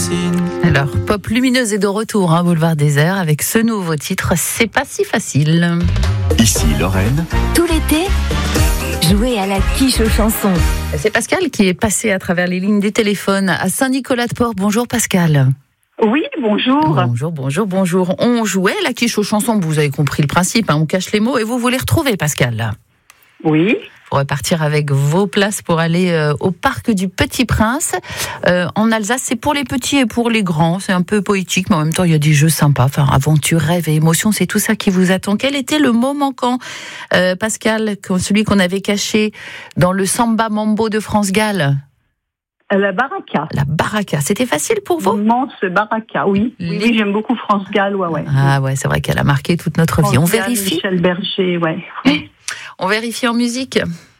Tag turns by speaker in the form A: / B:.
A: fascine.
B: Alors, Pop Lumineuse est de retour, Boulevard Désert, avec ce nouveau titre, C'est pas si facile.
C: Ici Lorraine.
D: Tout l'été, jouez à la quiche aux chansons.
B: C'est Pascal qui est passé à travers les lignes des téléphones à Saint-Nicolas-de-Port. Bonjour Pascal.
E: Oui, bonjour.
B: Bonjour. On jouait la quiche aux chansons, vous avez compris le principe, on cache les mots et vous les retrouvez Pascal.
E: Oui.
B: Pour repartir avec vos places pour aller au parc du Petit Prince. En Alsace, c'est pour les petits et pour les grands. C'est un peu poétique, mais en même temps, il y a des jeux sympas. Enfin, aventure, rêve et émotion, c'est tout ça qui vous attend. Quel était le mot manquant, Pascal, celui qu'on avait caché dans le Samba Mambo de France Gall?
E: La baraka.
B: La baraka, c'était facile pour vous?
E: Immense baraka, oui. Oui, j'aime beaucoup France Gall, ouais.
B: Ah ouais, c'est vrai qu'elle a marqué toute notre vie. On vérifie.
E: Michel Berger, ouais.
B: On vérifie en musique.